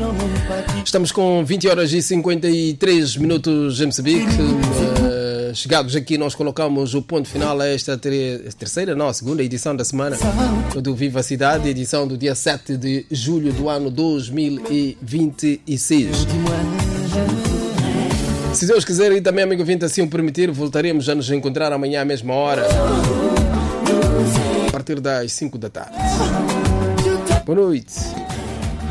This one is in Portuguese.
Estamos com 20 horas e 53 minutos em Moçambique. Chegados aqui, nós colocamos o ponto final a esta segunda edição da semana do Viva a Cidade, edição do dia 7 de julho do ano 2026. Se Deus quiser e também, amigo ouvinte, assim o permitir, voltaremos a nos encontrar amanhã à mesma hora, a partir das 5 da tarde. Boa noite.